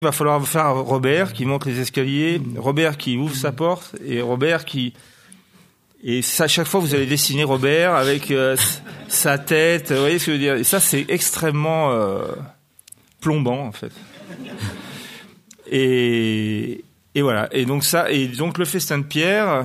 Il va falloir faire Robert qui monte les escaliers, Robert qui ouvre sa porte et Robert qui... Et ça, à chaque fois, vous allez dessiner Robert avec sa tête, vous voyez ce que je veux dire. Et ça, c'est extrêmement plombant, en fait. Et voilà. Et donc le festin de Pierre...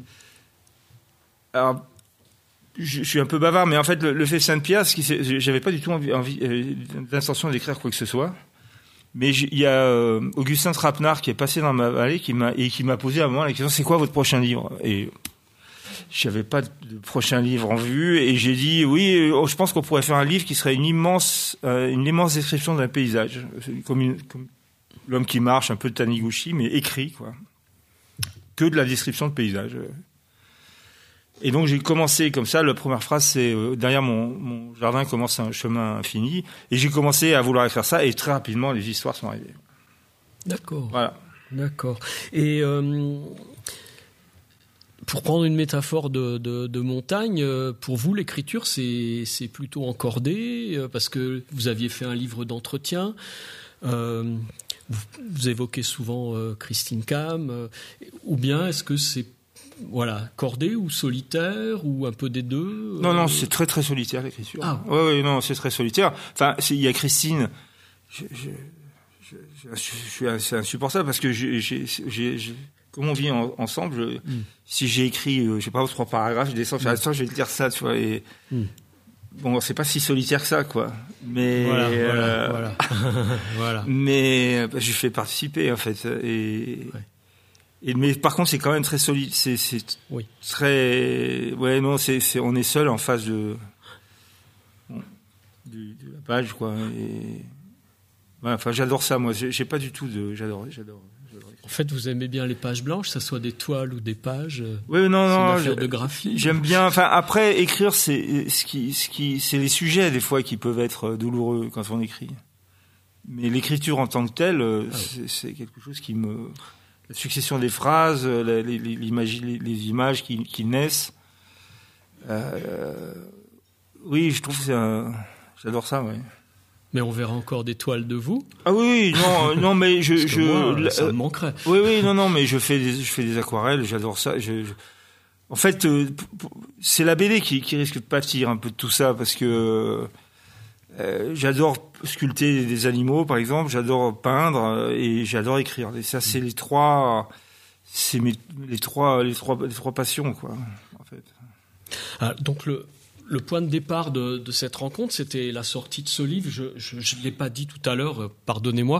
Alors, je suis un peu bavard, mais en fait, le festin de Pierre, j'avais pas du tout envie d'intention d'écrire quoi que ce soit. Mais il y a Augustin Trapenard qui est passé dans ma vallée qui m'a posé à un moment la question, c'est quoi votre prochain livre? Et j'avais pas de prochain livre en vue, et j'ai dit oui, je pense qu'on pourrait faire un livre qui serait une immense description d'un paysage, comme l'homme qui marche, un peu de Taniguchi, mais écrit, quoi. Que de la description de paysage. Et donc j'ai commencé comme ça. La première phrase, c'est derrière mon jardin commence un chemin infini. Et j'ai commencé à vouloir écrire ça. Et très rapidement, les histoires sont arrivées. D'accord. Voilà. D'accord. Et pour prendre une métaphore de montagne, pour vous, l'écriture, c'est plutôt encordé parce que vous aviez fait un livre d'entretien. Vous évoquez souvent Christine Cam. Ou bien est-ce que c'est cordé ou solitaire ou un peu des deux? Non, c'est très très solitaire l'écriture. Ah. Oui, non, c'est très solitaire. Enfin, il y a Christine. Je suis assez insupportable parce que comme on vit ensemble, si j'ai écrit, je sais pas, 3 paragraphes, je descends sur la je vais te dire ça, tu vois. Et bon, c'est pas si solitaire que ça, quoi. Mais voilà. Voilà. Mais je fais participer en fait mais par contre, c'est quand même très solide. C'est très. Ouais, non, on est seul en face de la page, quoi. Et voilà, enfin, j'adore ça, moi. J'ai pas du tout de. J'adore. En fait, vous aimez bien les pages blanches, que ça soit des toiles ou des pages. Oui, non. C'est une affaire de graphie. J'aime bien. Enfin, après, écrire, c'est c'est les sujets des fois qui peuvent être douloureux quand on écrit. Mais l'écriture en tant que telle, c'est quelque chose qui me. La succession des phrases, les images qui naissent. Oui, je trouve que j'adore ça, oui. Mais on verra encore des toiles de vous. Ah oui, non, mais moi, ça me manquerait. Oui, non, mais je fais des aquarelles, j'adore ça. En fait, c'est la BD qui risque de pâtir un peu de tout ça parce que j'adore sculpter des animaux, par exemple, j'adore peindre et j'adore écrire. Et ça, c'est les trois passions, quoi, en fait. Ah, donc le point de départ de cette rencontre, c'était la sortie de ce livre. Je ne l'ai pas dit tout à l'heure, pardonnez-moi.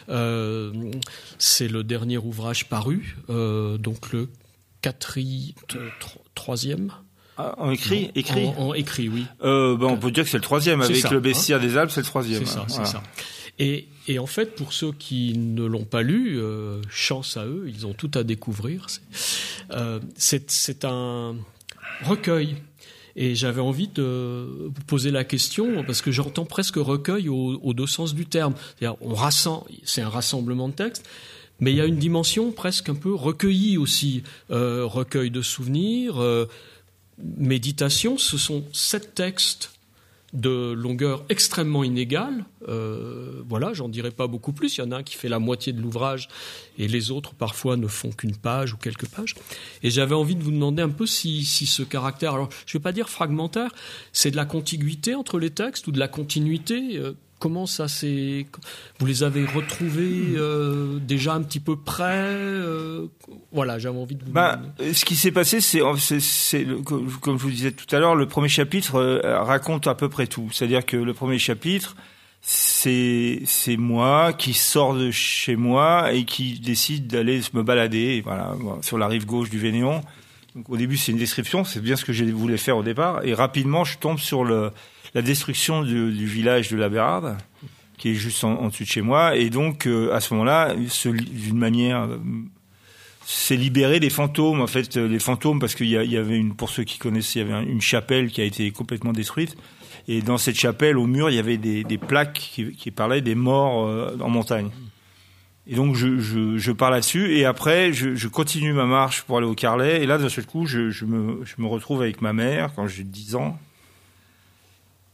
C'est le dernier ouvrage paru, donc le troisième. En écrit? En écrit, oui. On peut dire que c'est le 3e. Avec ça, le Bestiaire des Alpes, c'est le 3e. C'est ça. Et en fait, pour ceux qui ne l'ont pas lu, chance à eux, ils ont tout à découvrir. C'est un recueil. Et j'avais envie de vous poser la question, parce que j'entends presque recueil aux deux sens du terme. C'est-à-dire, c'est un rassemblement de textes, mais il y a une dimension presque un peu recueillie aussi. Recueil de souvenirs, méditation, ce sont 7 textes de longueur extrêmement inégale. J'en dirai pas beaucoup plus. Il y en a un qui fait la moitié de l'ouvrage et les autres parfois ne font qu'une page ou quelques pages. Et j'avais envie de vous demander un peu si ce caractère, alors je vais pas dire fragmentaire, c'est de la contiguïté entre les textes ou de la continuité. Comment ça s'est... Vous les avez retrouvés déjà un petit peu près j'avais envie de vous demander. Ce qui s'est passé, c'est comme je vous disais tout à l'heure, le premier chapitre raconte à peu près tout. C'est-à-dire que le premier chapitre, c'est moi qui sors de chez moi et qui décide d'aller me balader, sur la rive gauche du Vénéon. Donc au début, c'est une description, c'est bien ce que je voulais faire au départ, et rapidement, je tombe sur la destruction du village de la Bérarde, qui est juste en dessus de chez moi, et donc à ce moment-là, d'une manière, c'est libérer des fantômes, en fait, les fantômes, parce qu'il y avait pour ceux qui connaissaient, il y avait une chapelle qui a été complètement détruite, et dans cette chapelle, au mur, il y avait des plaques qui parlaient des morts en montagne. Et donc je pars là-dessus, et après je continue ma marche pour aller au Carlet, et là d'un seul coup je me retrouve avec ma mère quand j'ai 10 ans.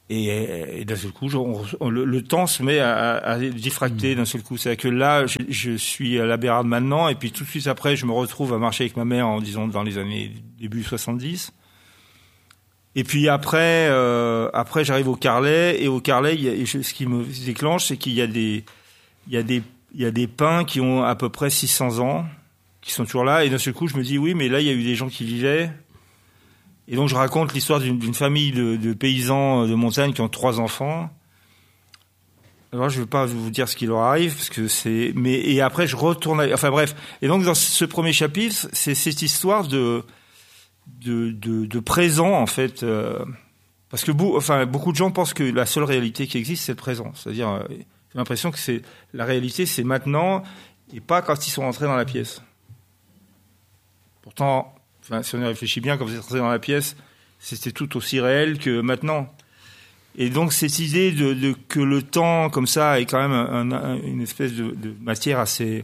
Et d'un seul coup, le temps se met à diffracter d'un seul coup. C'est-à-dire que là, je suis à la Bérarde maintenant, et puis tout de suite après, je me retrouve à marcher avec ma mère, disons, dans les années début 70. Et puis après, j'arrive au Carlet, et au Carlet, ce qui me déclenche, c'est qu'il y a des pins qui ont à peu près 600 ans, qui sont toujours là, et d'un seul coup, je me dis, oui, mais là, il y a eu des gens qui vivaient. Et donc, je raconte l'histoire d'une famille de paysans de montagne qui ont 3 enfants. Alors, je ne vais pas vous dire ce qui leur arrive, parce que et après, je retourne, enfin bref. Et donc, dans ce premier chapitre, c'est cette histoire de présent, en fait, parce que beaucoup de gens pensent que la seule réalité qui existe, c'est le présent. C'est-à-dire, j'ai l'impression que la réalité, c'est maintenant, et pas quand ils sont entrés dans la pièce. Pourtant, si on y réfléchit bien, quand vous êtes rentré dans la pièce, c'était tout aussi réel que maintenant. Et donc, cette idée que le temps, comme ça, est quand même une espèce de matière assez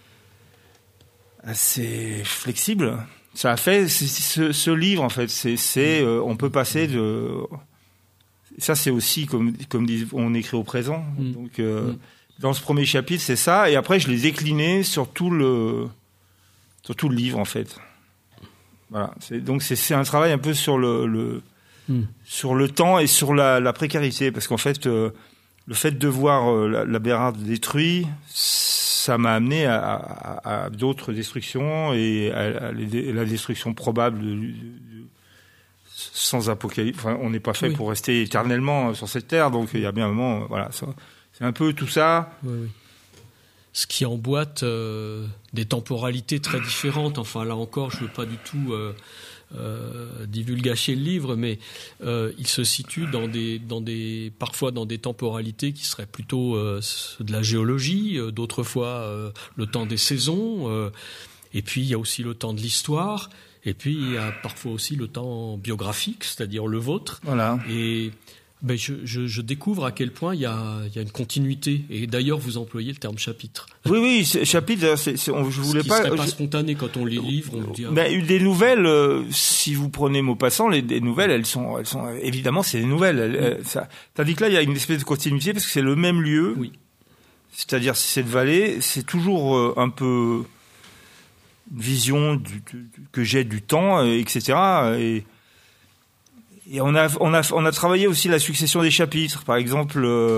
flexible, ça a fait ce livre, en fait. On peut passer de... Ça, c'est aussi, comme on écrit au présent. Donc, dans ce premier chapitre, c'est ça. Et après, je l'ai décliné sur tout le livre, en fait. Voilà. Donc c'est un travail un peu sur le temps et sur la précarité, parce qu'en fait, le fait de voir la Bérarde détruite, ça m'a amené à d'autres destructions et à la destruction probable sans apocalypse. Enfin, on n'est pas fait pour rester éternellement sur cette terre, donc il y a bien un moment, voilà. C'est un peu tout ça. Oui. Ce qui emboîte des temporalités très différentes. Enfin, là encore, je ne veux pas du tout divulgacher le livre, mais il se situe parfois dans des temporalités qui seraient plutôt de la géologie, d'autres fois le temps des saisons, et puis il y a aussi le temps de l'histoire, et puis il y a parfois aussi le temps biographique, c'est-à-dire le vôtre. Voilà. Et je découvre à quel point il y a une continuité. Et d'ailleurs, vous employez le terme chapitre. Oui, chapitre, je voulais pas... Ce qui serait pas spontané quand on lit le livre, on dit... des nouvelles, si vous prenez Maupassant, des nouvelles, elles sont évidemment, c'est des nouvelles. Tandis que là, il y a une espèce de continuité, parce que c'est le même lieu. Oui. C'est-à-dire, cette vallée, c'est toujours un peu une vision que j'ai du temps, etc. Et on a travaillé aussi la succession des chapitres. Par exemple,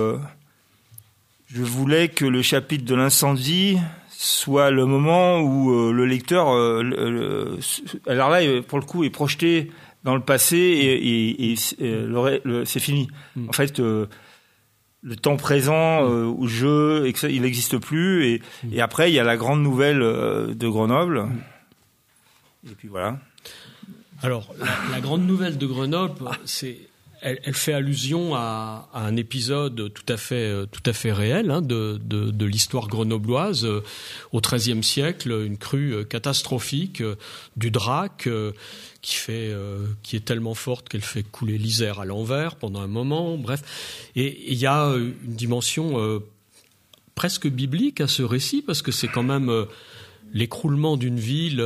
je voulais que le chapitre de l'incendie soit le moment où le lecteur, alors là, pour le coup, est projeté dans le passé et c'est fini. En fait, le temps présent où il n'existe plus. Et après, il y a la grande nouvelle de Grenoble. Et puis voilà. Alors, la grande nouvelle de Grenoble, elle fait allusion à un épisode tout à fait réel de l'histoire grenobloise. Au XIIIe siècle, une crue catastrophique du Drac qui est tellement forte qu'elle fait couler l'Isère à l'envers pendant un moment. Bref, et il y a une dimension presque biblique à ce récit, parce que c'est quand même l'écroulement d'une ville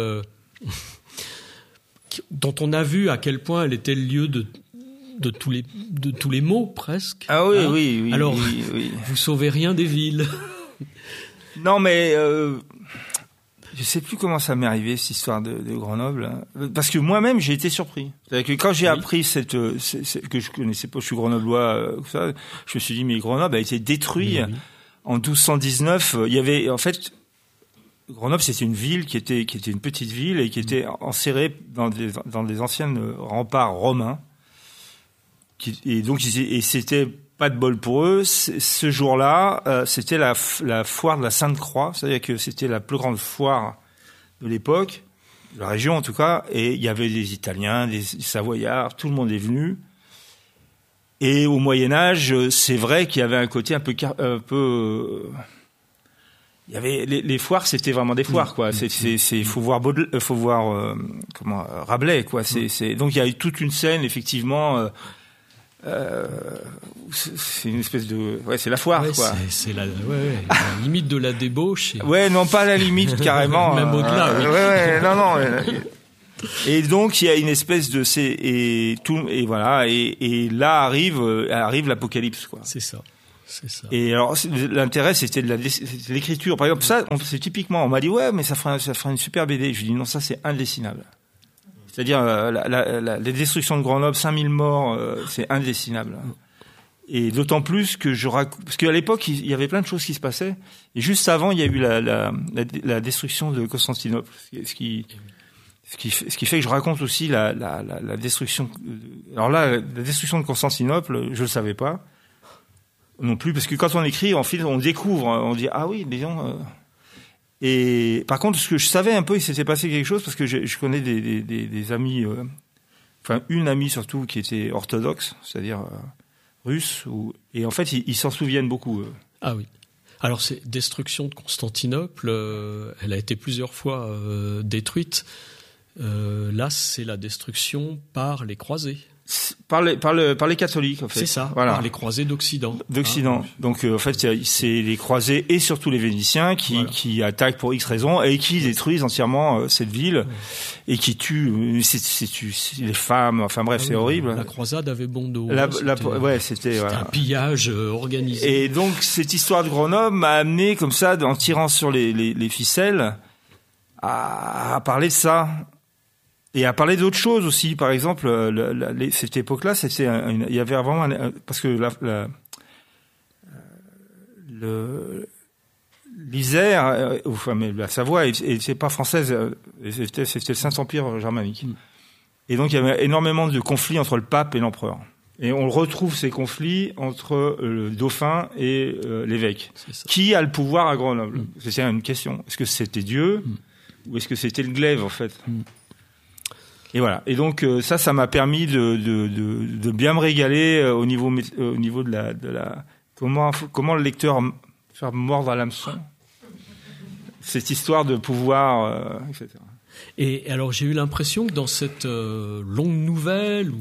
dont on a vu à quel point elle était le lieu de tous les maux, presque. Ah oui, oui. Alors, oui. Vous sauvez rien des villes. Non, mais je sais plus comment ça m'est arrivé, cette histoire de Grenoble. Parce que moi-même, j'ai été surpris. C'est-à-dire que quand j'ai appris que je connaissais pas, je suis grenoblois, ça, je me suis dit, mais Grenoble a été détruit en 1219. Il y avait, en fait, Grenoble, c'était une ville qui était une petite ville et qui était enserrée dans des anciennes remparts romains. Et donc, c'était pas de bol pour eux. Ce jour-là, c'était la foire de la Sainte-Croix, c'est-à-dire que c'était la plus grande foire de l'époque, de la région en tout cas. Et il y avait des Italiens, des Savoyards, tout le monde est venu. Et au Moyen Âge, c'est vrai qu'il y avait un côté un peu il y avait les foires, c'était vraiment des foires, quoi. Faut voir Rabelais, quoi. Donc il y a eu toute une scène, effectivement. C'est une espèce de, c'est la foire, quoi. C'est la limite de la débauche. Ouais, non, pas la limite carrément. Même au-delà. Non. Et donc il y a une espèce de et voilà et là arrive l'apocalypse, quoi. C'est ça. Et alors l'intérêt c'était l'écriture. Par exemple, ça c'est typiquement, on m'a dit ouais mais ça fera une super BD. Je lui dis non, ça c'est indessinable. C'est-à-dire les destructions de Grenoble, 5000 morts, c'est indessinable. Et d'autant plus que parce qu'à l'époque il y avait plein de choses qui se passaient et juste avant il y a eu la destruction de Constantinople, ce qui fait que je raconte aussi la destruction. Alors là, la destruction de Constantinople, je le savais pas non plus, parce que quand on écrit, en fait, on découvre, on dit ah oui, disons. Et par contre, ce que je savais un peu, il s'était passé quelque chose parce que je connais des amis, enfin une amie surtout qui était orthodoxe, c'est-à-dire russe, et en fait ils s'en souviennent beaucoup. Ah oui. Alors, c'est destruction de Constantinople, elle a été plusieurs fois détruite. Là, c'est la destruction par les croisés. Par les catholiques, en fait. C'est ça, voilà. Par les croisés d'Occident. D'Occident. Donc, en fait, c'est les croisés et surtout les Vénitiens qui attaquent pour X raisons et qui détruisent entièrement cette ville et qui tuent les femmes. Enfin bref, c'est horrible. La croisade avait bon dos. C'était un pillage organisé. Et donc, cette histoire de Grenoble m'a amené comme ça, en tirant sur les ficelles, à parler de ça. Et à parler d'autres choses aussi, par exemple, cette époque-là, il y avait vraiment parce que l'Isère, enfin, mais la Savoie, c'est pas française, c'était le Saint-Empire germanique. Et donc il y avait énormément de conflits entre le pape et l'empereur. Et on retrouve ces conflits entre le dauphin et l'évêque. Qui a le pouvoir à Grenoble ? C'est une question. Est-ce que c'était Dieu ou est-ce que c'était le glaive, en fait ? Et voilà. Et donc ça m'a permis de bien me régaler au niveau de la comment le lecteur faire mordre à l'hameçon cette histoire de pouvoir, etc. Et alors j'ai eu l'impression que dans cette longue nouvelle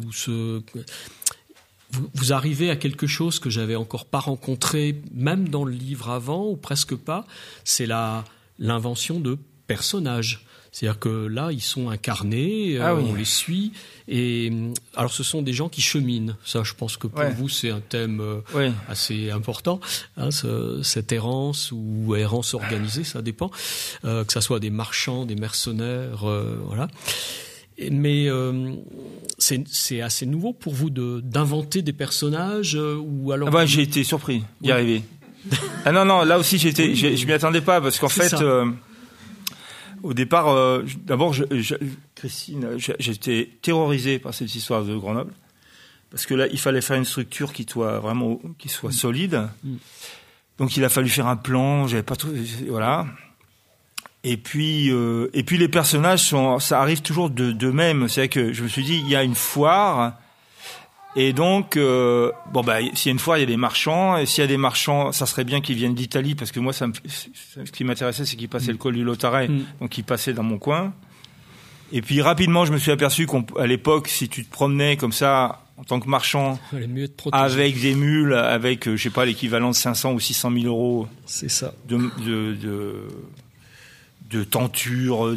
vous arrivez à quelque chose que j'avais encore pas rencontré, même dans le livre avant ou presque pas. C'est l'invention de personnages. C'est-à-dire que là, ils sont incarnés, on les suit. Et alors, ce sont des gens qui cheminent. Ça, je pense que pour vous, c'est un thème assez important. Hein, cette errance ou errance organisée, ça dépend. Que ça soit des marchands, des mercenaires, voilà. Mais c'est assez nouveau pour vous d'inventer des personnages ou alors. J'ai été surpris d'y arriver. Ah non, là aussi je m'y attendais pas parce qu'en fait. Au départ, d'abord, Christine, j'étais terrorisé par cette histoire de Grenoble, parce que là, il fallait faire une structure qui soit solide. Donc, il a fallu faire un plan. J'avais pas tout, voilà. Et puis les personnages ça arrive toujours d'eux-mêmes. C'est vrai que je me suis dit, il y a une foire. Et donc, s'il y a une foire, il y a des marchands. Et s'il y a des marchands, ça serait bien qu'ils viennent d'Italie, parce que moi, ce qui m'intéressait, c'est qu'ils passaient le col du Lautaret, donc ils passaient dans mon coin. Et puis rapidement, je me suis aperçu qu'à l'époque, si tu te promenais comme ça en tant que marchand, avec des mules, avec je sais pas l'équivalent de 500 ou 600 000 euros, c'est ça, de tentures,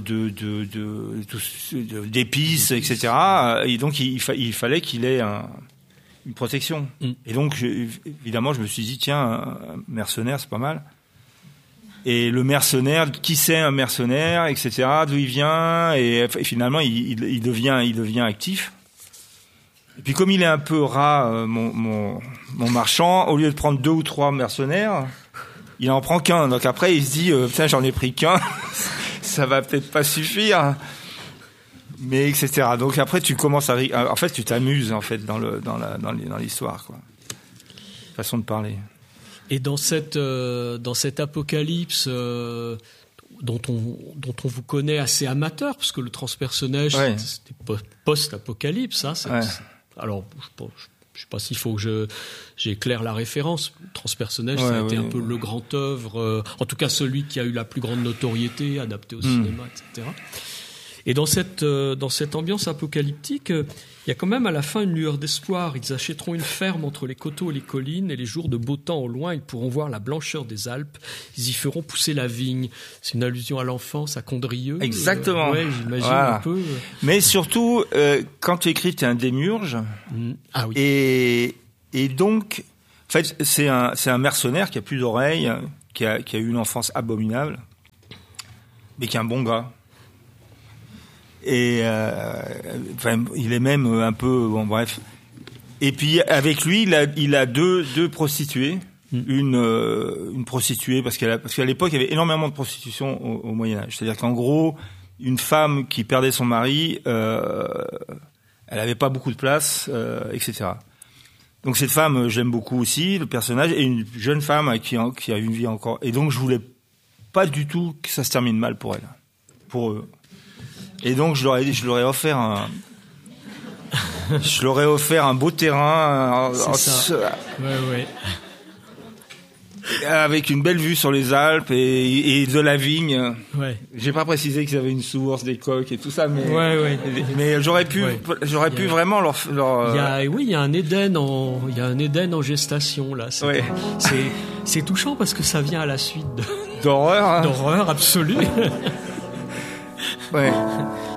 d'épices, etc. Et donc il fallait qu'il ait une protection. Et donc évidemment, je me suis dit tiens, un mercenaire, c'est pas mal. Et le mercenaire, qui c'est un mercenaire, etc. D'où il vient, et finalement il devient actif. Et puis comme il est un peu rat, mon marchand, au lieu de prendre 2 ou 3 mercenaires, il en prend qu'un. Donc après il se dit putain, j'en ai pris qu'un, ça va peut-être pas suffire. Mais etc. Donc après tu commences en fait tu t'amuses en fait dans l'histoire, quoi. Façon de parler. Et dans cette apocalypse dont on vous connaît assez amateur, parce que le transpersonnage c'était post-apocalypse, hein, alors je sais pas s'il faut que j'éclaire la référence. Transpersonnage, ça a été un peu le grand œuvre, en tout cas celui qui a eu la plus grande notoriété, adapté au cinéma, etc. Et dans cette ambiance apocalyptique, il y a quand même à la fin une lueur d'espoir. Ils achèteront une ferme entre les coteaux et les collines, et les jours de beau temps au loin, ils pourront voir la blancheur des Alpes. Ils y feront pousser la vigne. C'est une allusion à l'enfance, à Condrieu. Exactement. Ouais, j'imagine un peu. Mais surtout, quand tu écris, tu es un démiurge. Ah oui. Et donc, en fait, c'est un mercenaire qui a plus d'oreilles, qui a eu une enfance abominable, mais qui est un bon gars. Et il est même un peu bref. Et puis avec lui, il a deux prostituées, une prostituée parce qu'à l'époque il y avait énormément de prostitution au Moyen Âge. C'est-à-dire qu'en gros, une femme qui perdait son mari, elle avait pas beaucoup de place, etc. Donc cette femme, j'aime beaucoup aussi le personnage, et une jeune femme qui a une vie encore. Et donc je voulais pas du tout que ça se termine mal pour elle, pour eux. Et donc je leur ai offert un beau terrain. C'est ça. Ouais. Avec une belle vue sur les Alpes et de la vigne. Ouais. J'ai pas précisé qu'ils avaient une source, des coques et tout ça, mais mais j'aurais pu vraiment leur. Il y a un Éden en gestation là. C'est touchant parce que ça vient à la suite d'horreur. D'horreur absolue. Ouais.